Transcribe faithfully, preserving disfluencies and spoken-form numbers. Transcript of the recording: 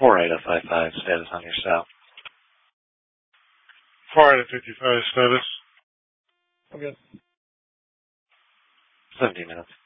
four eight oh five five, status on your cell. four eight oh five five, status. Okay. seventeen minutes.